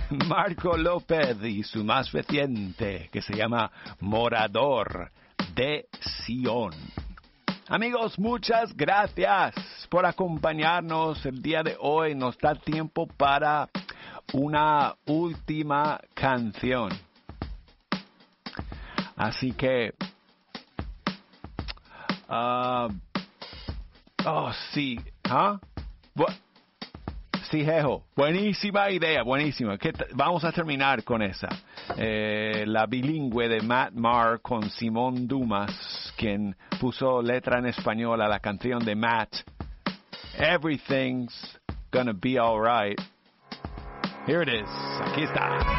Marco López y su más reciente, que se llama Morador de Sion. Amigos, muchas gracias por acompañarnos el día de hoy. Nos da tiempo para una última canción. Así que... sí. Sí, Jejo. Buenísima idea, buenísima. Vamos a terminar con esa. La bilingüe de Matt Maher con Simón Dumas, quien puso letra en español a la canción de Matt. Everything's gonna be alright. Here it is. Aquí está.